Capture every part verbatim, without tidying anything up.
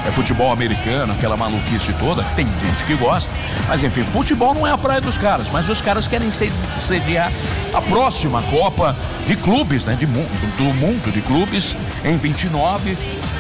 é futebol americano, aquela maluquice toda, tem gente que gosta, mas enfim, futebol não é a praia dos caras, mas os caras querem sediar a próxima Copa de Clubes, né, de mundo, do mundo de clubes, em vinte e nove,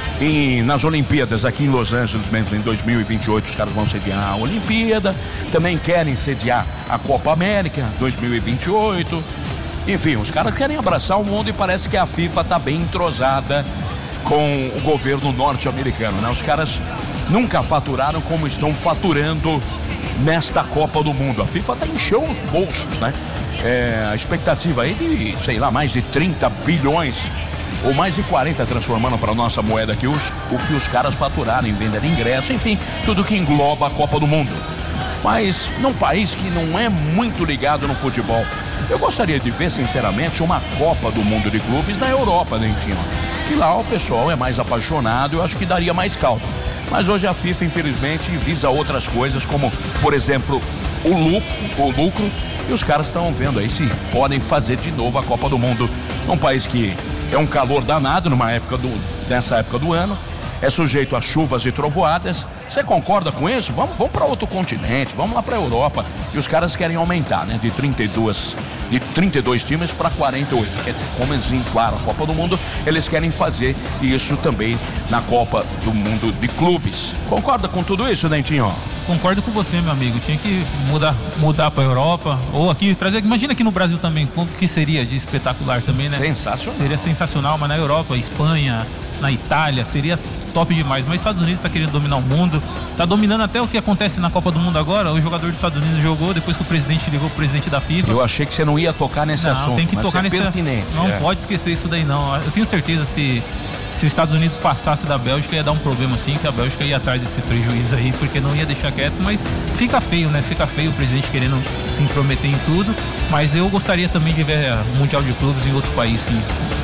e nas Olimpíadas aqui em Los Angeles mesmo, em dois mil e vinte e oito, os caras vão sediar a Olimpíada, também querem sediar a Copa América dois mil e vinte e oito, enfim, os caras querem abraçar o mundo e parece que a FIFA tá bem entrosada com o governo norte-americano, né? Os caras nunca faturaram como estão faturando nesta Copa do Mundo. A FIFA tá enchendo os bolsos, né? É, a expectativa aí de, sei lá, mais de trinta bilhões ou mais de quarenta, transformando para nossa moeda aqui os, o que os caras faturaram em venda de ingresso, enfim, tudo que engloba a Copa do Mundo. Mas num país que não é muito ligado no futebol, eu gostaria de ver, sinceramente, uma Copa do Mundo de clubes na Europa, Dentinho. Que lá o pessoal é mais apaixonado, eu acho que daria mais caldo. Mas hoje a FIFA, infelizmente, visa outras coisas, como, por exemplo, o lucro, o lucro, e os caras estão vendo aí se podem fazer de novo a Copa do Mundo num país que é um calor danado numa época do, nessa época do ano, é sujeito a chuvas e trovoadas. Você concorda com isso? Vamos, vamos para outro continente, vamos lá para a Europa. E os caras querem aumentar, né? De trinta e dois, de trinta e dois times para quarenta e oito. Quer dizer, como eles inflaram a Copa do Mundo, eles querem fazer isso também na Copa do Mundo de clubes. Concorda com tudo isso, Dentinho? Concordo com você, meu amigo. Tinha que mudar, mudar para a Europa ou aqui trazer. Imagina aqui no Brasil também, como que seria de espetacular também, né? Sensacional. Seria sensacional, mas na Europa, Espanha, na Itália, seria top demais. Mas os Estados Unidos está querendo dominar o mundo, está dominando até o que acontece na Copa do Mundo agora. O jogador dos Estados Unidos jogou depois que o presidente ligou o presidente da FIFA. Eu achei que você não ia tocar nesse não, assunto. Tem que mas tocar é nesse. Pertinente, não é. pode esquecer isso daí não. Eu tenho certeza se se os Estados Unidos passasse da Bélgica ia dar um problema assim, que a Bélgica ia atrás desse prejuízo aí, porque não ia deixar quieto. Mas fica feio, né? Fica feio o presidente querendo se intrometer em tudo. Mas eu gostaria também de ver o Mundial de Clubes em outro país, sim.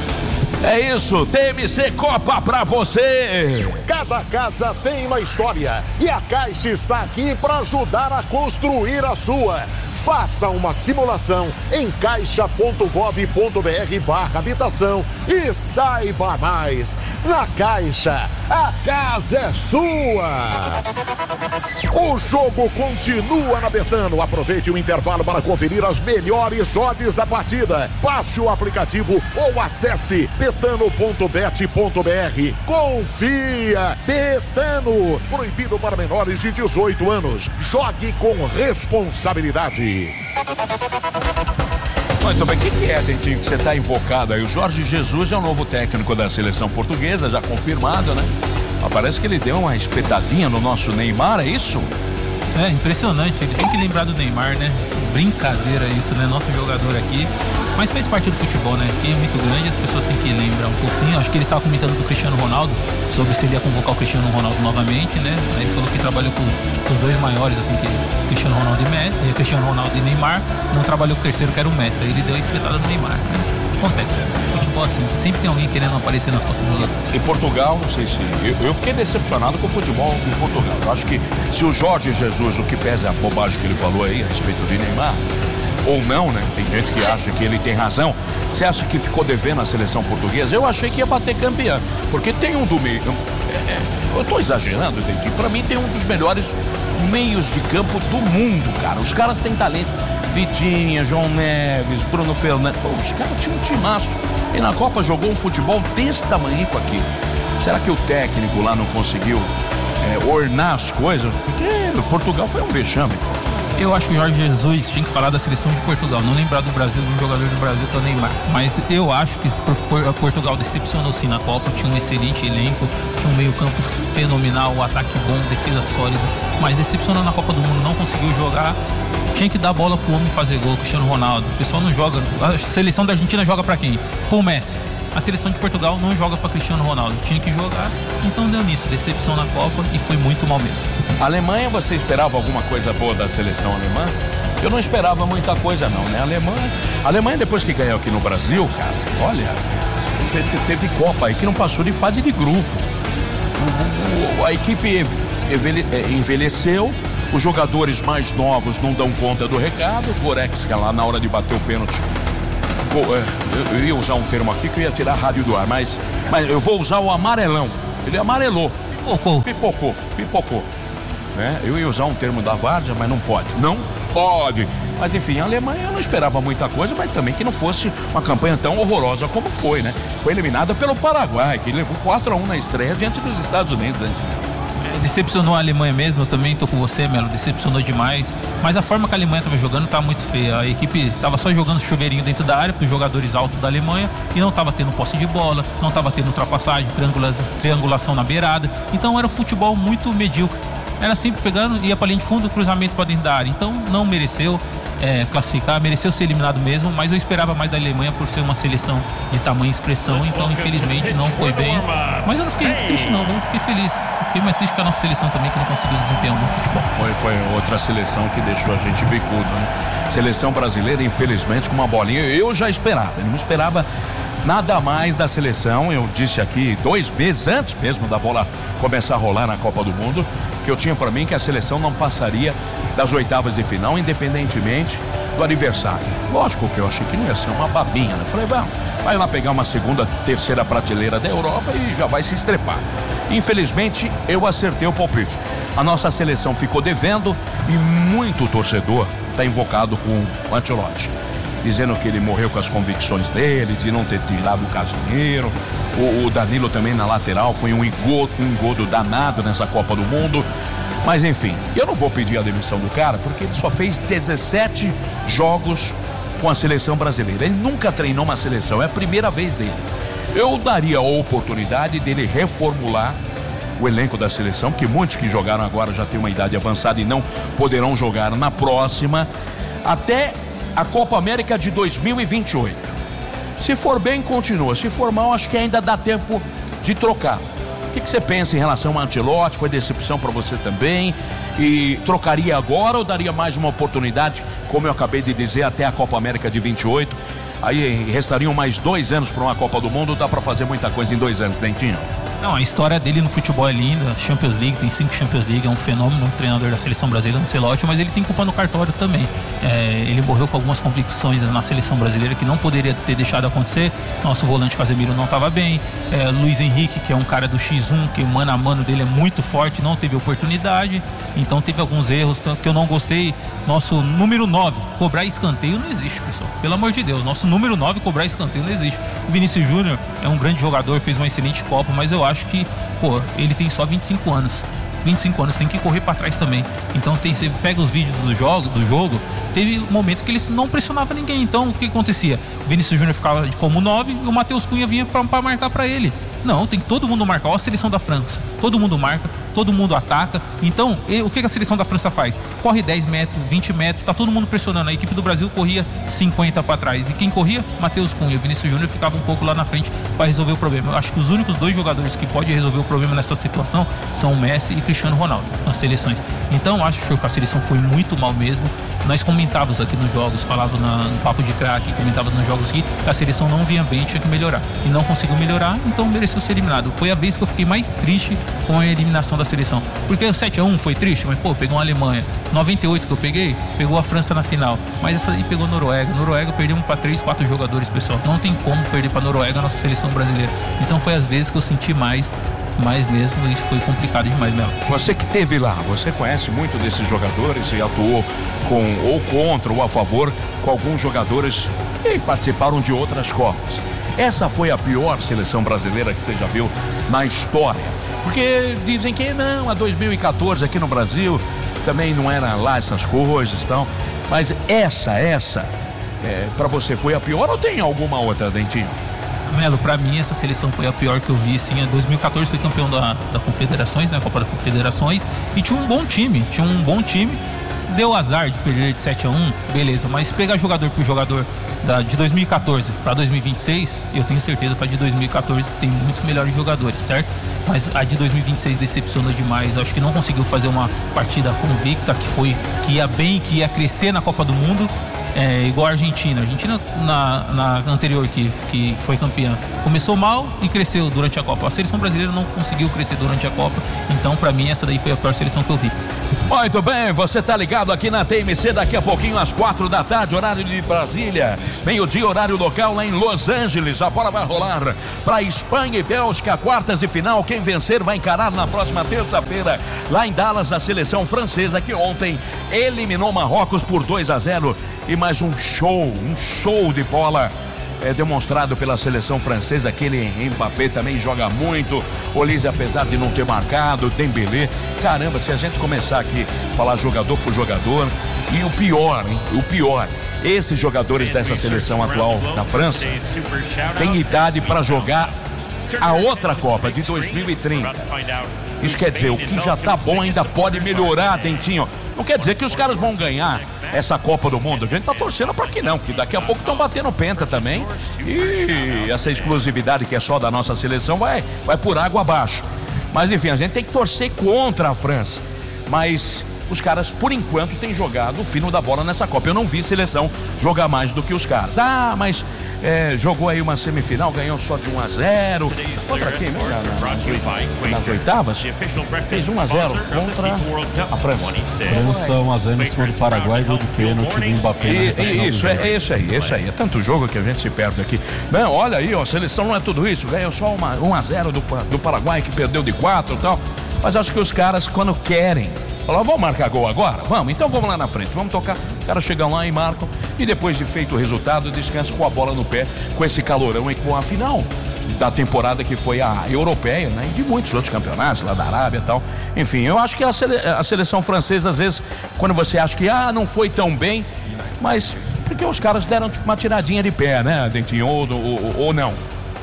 É isso, T M C Copa pra você! Cada casa tem uma história e a Caixa está aqui para ajudar a construir a sua. Faça uma simulação em caixa ponto gov ponto br barra habitação e saiba mais. Na Caixa, a casa é sua! O jogo continua na Betano. Aproveite o intervalo para conferir as melhores odds da partida. Baixe o aplicativo ou acesse betano ponto bet ponto br. Confia! Betano! Proibido para menores de dezoito anos. Jogue com responsabilidade. Muito bem, o que, que é, Dentinho, que você está invocado aí? O Jorge Jesus é o novo técnico da seleção portuguesa, já confirmado, né? Mas parece que ele deu uma espetadinha no nosso Neymar, é isso? É impressionante, ele tem que lembrar do Neymar, né? Brincadeira isso, né? Nosso jogador aqui. Mas faz parte do futebol, né? Que é muito grande, as pessoas têm que lembrar um pouquinho. Acho que ele estava comentando do Cristiano Ronaldo, sobre se ele ia convocar o Cristiano Ronaldo novamente, né? Aí ele falou que trabalhou com, com os dois maiores, assim, que Cristiano Ronaldo e Messi, Cristiano Ronaldo e Neymar. Não trabalhou com o terceiro, que era o Messi. Aí ele deu a espetada no Neymar. Mas acontece, né? Futebol assim, sempre tem alguém querendo aparecer nas costas dos outros. Em Portugal, não sei se... Eu, eu fiquei decepcionado com o futebol em Portugal. Eu acho que se o Jorge Jesus, o que pesa a bobagem que ele falou aí a respeito de Neymar, ou não, né? Tem gente que acha que ele tem razão. Você acha que ficou devendo a seleção portuguesa? Eu achei que ia bater campeão, porque tem um do meio... É, é, eu tô exagerando, Dentinho. Pra mim tem um dos melhores meios de campo do mundo, cara. Os caras têm talento. Vitinha, João Neves, Bruno Fernandes. Pô, os caras tinham um timaço. E na Copa jogou um futebol desse tamanhico aqui. Será que o técnico lá não conseguiu é, ornar as coisas? Porque Portugal foi um vexame. Eu acho que o Jorge Jesus tinha que falar da seleção de Portugal, não lembrar do Brasil, do jogador do Brasil que é o Neymar. Mas eu acho que Portugal decepcionou sim na Copa, tinha um excelente elenco, tinha um meio campo fenomenal, um ataque bom, defesa sólida, mas decepcionou na Copa do Mundo, não conseguiu jogar. Tinha que dar bola pro homem fazer gol, Cristiano Ronaldo. O pessoal não joga, a seleção da Argentina joga pra quem? Pro Messi. A seleção de Portugal não joga para Cristiano Ronaldo, tinha que jogar, então deu nisso, decepção na Copa e foi muito mal mesmo. A Alemanha, você esperava alguma coisa boa da seleção alemã? Eu não esperava muita coisa não, né? A Alemanha, a Alemanha depois que ganhou aqui no Brasil, cara, olha, te, te, teve Copa aí que não passou de fase de grupo. O, o, a equipe envelhe, envelheceu, os jogadores mais novos não dão conta do recado, o Goretzka lá na hora de bater o pênalti. Eu ia usar um termo aqui que eu ia tirar a rádio do ar, mas, mas eu vou usar o amarelão. Ele amarelou. Pipocou. Pipocou, pipocou. Né? Eu ia usar um termo da várzea, mas não pode. Não pode. Mas enfim, a Alemanha eu não esperava muita coisa, mas também que não fosse uma campanha tão horrorosa como foi, né? Foi eliminada pelo Paraguai, que levou quatro a um na estreia diante dos Estados Unidos. Né? Decepcionou a Alemanha mesmo, eu também tô com você, Melo, decepcionou demais, mas a forma que a Alemanha estava jogando tá muito feia. A equipe estava só jogando chuveirinho dentro da área para os jogadores altos da Alemanha e não estava tendo posse de bola, não estava tendo ultrapassagem, triangulação na beirada, então era um futebol muito medíocre, era sempre pegando, ia para linha de fundo, cruzamento para dentro da área, então não mereceu é, classificar, mereceu ser eliminado mesmo, mas eu esperava mais da Alemanha por ser uma seleção de tamanho e expressão, então infelizmente não foi bem, mas eu não fiquei triste não, eu fiquei feliz, fiquei mais triste que a nossa seleção também, que não conseguiu desempenhar um bom futebol. Foi, foi outra seleção que deixou a gente bicudo, né? Seleção brasileira, infelizmente, com uma bolinha, eu já esperava, eu não esperava nada mais da seleção, eu disse aqui dois meses antes mesmo da bola começar a rolar na Copa do Mundo, que eu tinha para mim que a seleção não passaria das oitavas de final, independentemente do adversário. Lógico que eu achei que não ia ser uma babinha, né? Falei, vamos, vai lá pegar uma segunda, terceira prateleira da Europa e já vai se estrepar. Infelizmente, eu acertei o palpite. A nossa seleção ficou devendo e muito torcedor está invocado com o Ancelotti, dizendo que ele morreu com as convicções dele, de não ter tirado o Casemiro. O, o Danilo também na lateral foi um engodo, um engodo danado nessa Copa do Mundo. Mas enfim, eu não vou pedir a demissão do cara, porque ele só fez dezessete jogos com a seleção brasileira. Ele nunca treinou uma seleção, é a primeira vez dele. Eu daria a oportunidade dele reformular o elenco da seleção, porque muitos que jogaram agora já têm uma idade avançada e não poderão jogar na próxima, até a Copa América de dois mil e vinte e oito. Se for bem, continua. Se for mal, acho que ainda dá tempo de trocar. O que, que você pensa em relação ao Ancelotti? Foi decepção para você também? E trocaria agora ou daria mais uma oportunidade, como eu acabei de dizer, até a Copa América de vinte e oito? Aí restariam mais dois anos para uma Copa do Mundo, dá para fazer muita coisa em dois anos, Dentinho. Não, a história dele no futebol é linda, Champions League, tem cinco Champions League, é um fenômeno, um treinador da seleção brasileira, Ancelotti, mas ele tem culpa no cartório também. É, ele morreu com algumas convicções na seleção brasileira que não poderia ter deixado acontecer. Nosso volante Casemiro não estava bem, é, Luiz Henrique, que é um cara do xis um, que o mano a mano dele é muito forte, não teve oportunidade, então teve alguns erros que eu não gostei. Nosso número nove, cobrar escanteio não existe, pessoal, pelo amor de Deus, nosso número nove, cobrar escanteio não existe. O Vinícius Júnior é um grande jogador, fez uma excelente Copa, mas eu acho que, pô, ele tem só vinte e cinco anos. vinte e cinco anos, tem que correr pra trás também. Então tem, você pega os vídeos do jogo, do jogo, teve um momento que ele não pressionava ninguém. Então o que acontecia? O Vinícius Júnior ficava como nove e o Matheus Cunha vinha pra, pra marcar pra ele. Não, tem que todo mundo marcar. Olha a seleção da França, todo mundo marca, todo mundo ataca. Então, e, o que a seleção da França faz? Corre dez metros, vinte metros, tá todo mundo pressionando. A equipe do Brasil corria cinquenta para trás. E quem corria? Matheus Cunha. O Vinícius Júnior ficava um pouco lá na frente para resolver o problema. Eu acho que os únicos dois jogadores que podem resolver o problema nessa situação são o Messi e Cristiano Ronaldo, nas seleções. Então, eu acho que a seleção foi muito mal mesmo. Nós comentávamos aqui nos jogos, falava na, no Papo de Craque, comentávamos nos jogos que a seleção não vinha bem, tinha que melhorar. E não conseguiu melhorar, então mereceu ser eliminado. Foi a vez que eu fiquei mais triste com a eliminação da seleção. Porque o sete a um foi triste, mas pô, pegou a Alemanha. noventa e oito que eu peguei, pegou a França na final. Mas essa aí pegou a Noruega. Noruega perdeu para três, quatro jogadores, pessoal. Não tem como perder para a Noruega a nossa seleção brasileira. Então foi as vezes que eu senti mais, mais mesmo, e foi complicado demais mesmo. Você que esteve lá, você conhece muito desses jogadores e atuou com ou contra ou a favor com alguns jogadores que participaram de outras Copas. Essa foi a pior seleção brasileira que você já viu na história. Porque dizem que não, a dois mil e quatorze aqui no Brasil também não era lá essas coisas e tal. Mas essa, essa, é, pra você foi a pior ou tem alguma outra, Dentinho? Melo, pra mim essa seleção foi a pior que eu vi, sim. Em dois mil e quatorze foi campeão da, da Confederações, né? Copa da Confederações, e tinha um bom time, tinha um bom time. Deu azar de perder de sete a um, beleza, mas pegar jogador por jogador da, de dois mil e quatorze para dois mil e vinte e seis, eu tenho certeza que a de dois mil e quatorze tem muitos melhores jogadores, certo? Mas a de dois mil e vinte e seis decepcionou demais. Eu acho que não conseguiu fazer uma partida convicta, que foi, que ia bem, que ia crescer na Copa do Mundo. É, igual a Argentina. A Argentina na, na anterior que, que foi campeã começou mal e cresceu durante a Copa. A seleção brasileira não conseguiu crescer durante a Copa. Então, pra mim, essa daí foi a pior seleção que eu vi. Muito bem, você tá ligado aqui na T M C, daqui a pouquinho às quatro da tarde, horário de Brasília, meio-dia, horário local lá em Los Angeles. A bola vai rolar para Espanha e Bélgica, quartas de final. Quem vencer vai encarar na próxima terça-feira lá em Dallas a seleção francesa, que ontem eliminou Marrocos por dois a zero. E mais um show, um show de bola é demonstrado pela seleção francesa. Aquele Mbappé também joga muito. Olise, apesar de não ter marcado, Dembélé. Caramba, se a gente começar aqui a falar jogador por jogador, e o pior, hein? O pior, esses jogadores dessa seleção atual da França têm idade para jogar a outra Copa de dois mil e trinta. Isso quer dizer, o que já tá bom ainda pode melhorar, Dentinho. Não quer dizer que os caras vão ganhar essa Copa do Mundo. A gente tá torcendo pra que não, que daqui a pouco estão batendo penta também. E essa exclusividade que é só da nossa seleção vai, vai por água abaixo. Mas enfim, a gente tem que torcer contra a França. Mas os caras, por enquanto, têm jogado o fino da bola nessa Copa. Eu não vi seleção jogar mais do que os caras. Ah, mas é, jogou aí uma semifinal, ganhou só de um a zero. Contra quem? Na, na, nas oitavas? Fez um a zero contra a França. França um a zero em cima do Paraguai, gol de pênalti do Mbappé. E, e, isso, é, é isso aí, é isso aí. É tanto jogo que a gente se perde aqui. Bem, olha aí, ó, a seleção não é tudo isso. Ganhou só uma, um a zero do, do Paraguai, que perdeu de quatro e tal. Mas acho que os caras, quando querem, falam, vamos marcar gol agora? Vamos, então vamos lá na frente, vamos tocar. Os caras chegam lá e marcam. E depois de feito o resultado, descansam com a bola no pé, com esse calorão e com a final da temporada que foi a europeia, né? E de muitos outros campeonatos, lá da Arábia e tal. Enfim, eu acho que a, sele a seleção francesa, às vezes, quando você acha que, ah, não foi tão bem, mas porque os caras deram tipo, uma tiradinha de pé, né, Dentinho, ou, ou, ou não.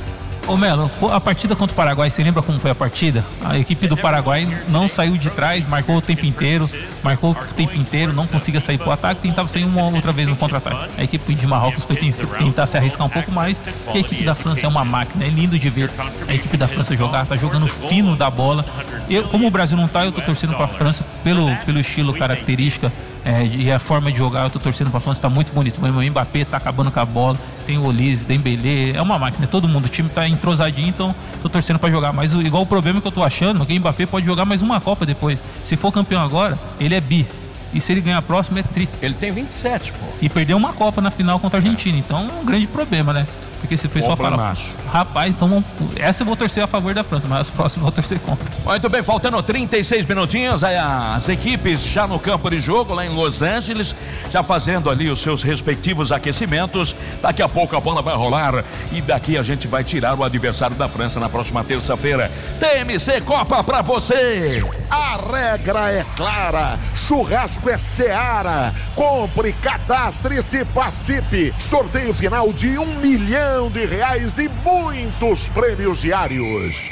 Ô Melo, a partida contra o Paraguai, você lembra como foi a partida? A equipe do Paraguai não saiu de trás, marcou o tempo inteiro, marcou o tempo inteiro, não conseguia sair pro ataque, tentava sair uma outra vez no contra-ataque. A equipe de Marrocos foi tentar se arriscar um pouco mais, porque a equipe da França é uma máquina, é lindo de ver a equipe da França jogar, tá jogando fino da bola. Eu, como o Brasil não tá, eu tô torcendo pra França pelo, pelo estilo, característica. É, e a forma de jogar, eu tô torcendo pra França, tá muito bonito. O Mbappé tá acabando com a bola, tem o Olise, Dembélé, é uma máquina, todo mundo, o time tá entrosadinho, então tô torcendo pra jogar. Mas o, igual o problema que eu tô achando, é que o Mbappé pode jogar mais uma Copa depois. Se for campeão agora, ele é bi. E se ele ganhar a próxima, é tri. Ele tem vinte e sete, pô. E perdeu uma Copa na final contra a Argentina, então é um grande problema, né? Porque esse pessoal fala, macho. Rapaz, então essa eu vou torcer a favor da França, mas as próximas eu vou torcer contra. Muito bem, faltando trinta e seis minutinhos, aí as equipes já no campo de jogo, lá em Los Angeles, já fazendo ali os seus respectivos aquecimentos. Daqui a pouco a bola vai rolar e daqui a gente vai tirar o adversário da França na próxima terça-feira. T M C Copa pra você! A regra é clara, churrasco é Seara. Compre, cadastre-se e participe. Sorteio final de um milhão de reais e muitos prêmios diários.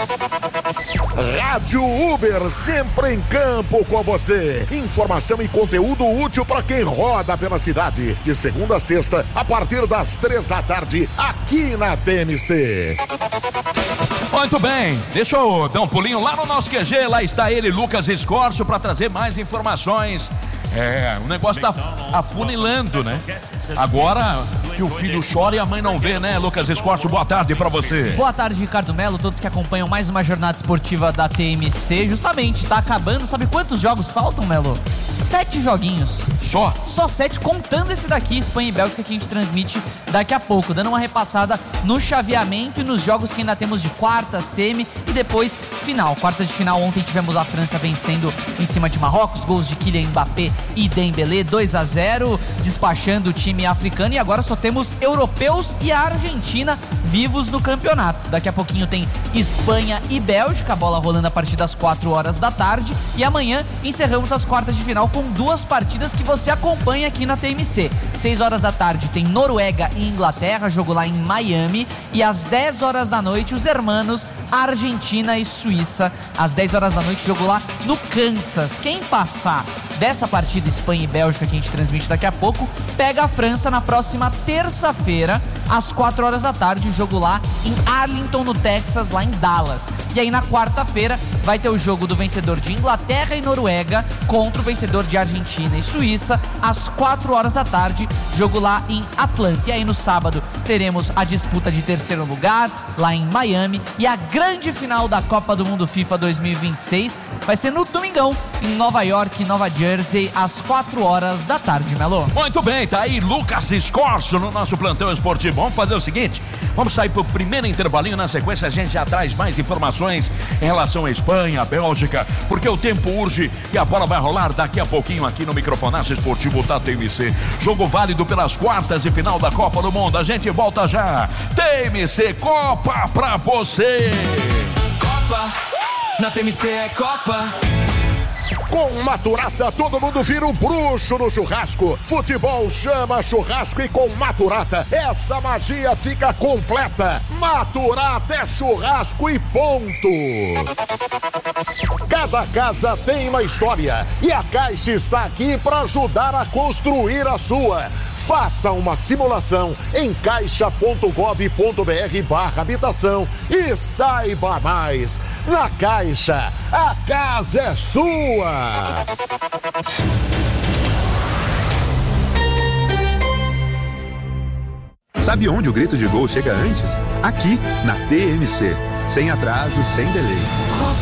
Rádio Uber, sempre em campo com você. Informação e conteúdo útil para quem roda pela cidade. De segunda a sexta, a partir das três da tarde, aqui na T M C. Muito bem, deixa eu dar um pulinho lá no nosso Q G. Lá está ele, Lucas Escorcio, para trazer mais informações. É, o negócio tá afunilando, né? Agora que o filho chora e a mãe não vê, né, Lucas Escorcio? Boa tarde pra você. Boa tarde, Ricardo Melo, todos que acompanham mais uma jornada esportiva da T M C. Justamente, tá acabando, sabe quantos jogos faltam, Melo? Sete joguinhos. Só? Só sete, contando esse daqui, Espanha e Bélgica, que a gente transmite daqui a pouco, dando uma repassada no chaveamento e nos jogos que ainda temos de quarta, semi e depois final. Quarta de final, ontem tivemos a França vencendo em cima de Marrocos, gols de Kylian Mbappé e Dembélé, dois a zero, despachando o time africano, e agora só temos europeus e a Argentina vivos no campeonato. Daqui a pouquinho tem Espanha e Bélgica, a bola rolando a partir das quatro horas da tarde, e amanhã encerramos as quartas de final com duas partidas que você acompanha aqui na T M C. seis horas da tarde tem Noruega e Inglaterra, jogo lá em Miami, e às dez horas da noite os hermanos Argentina e Suíça, às dez horas da noite jogo lá no Kansas. Quem passar dessa partida Espanha e Bélgica que a gente transmite daqui a pouco, pega a França na próxima terça-feira, às quatro horas da tarde, jogo lá em Arlington, no Texas, lá em Dallas. E aí na quarta-feira vai ter o jogo do vencedor de Inglaterra e Noruega contra o vencedor de Argentina e Suíça, às quatro horas da tarde, jogo lá em Atlanta. E aí no sábado teremos a disputa de terceiro lugar lá em Miami e a grande final da Copa do Mundo FIFA dois mil e vinte e seis vai ser no domingão em Nova York, Nova Jersey, às quatro horas da tarde, Melo. Muito bem, tá aí Lucas Escorso no nosso plantão esportivo. Vamos fazer o seguinte, vamos sair pro primeiro intervalinho, na sequência a gente já traz mais informações em relação à Espanha, à Bélgica, porque o tempo urge e a bola vai rolar daqui a pouquinho aqui no Microfonaço Esportivo da T M C. Jogo válido pelas quartas e final da Copa do Mundo. A gente volta já. T M C Copa pra você. Copa, na T M C é Copa. Com Maturata, todo mundo vira um bruxo no churrasco. Futebol chama churrasco e com Maturata, essa magia fica completa. Maturata é churrasco e ponto. Cada casa tem uma história e a Caixa está aqui para ajudar a construir a sua. Faça uma simulação em caixa.gov.br barra habitação e saiba mais. Na Caixa, a casa é sua. Sabe onde o grito de gol chega antes? Aqui, na T M C. Sem atraso, sem delay.